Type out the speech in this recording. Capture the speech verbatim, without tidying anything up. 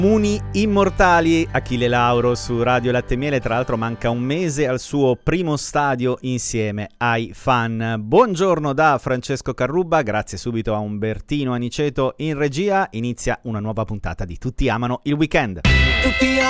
Muni immortali, Achille Lauro su Radio Latte e Miele. Tra l'altro manca un mese al suo primo stadio insieme ai fan. Buongiorno da Francesco Carrubba, grazie subito a Umbertino Aniceto in regia. Inizia una nuova puntata di Tutti amano il weekend. Tutti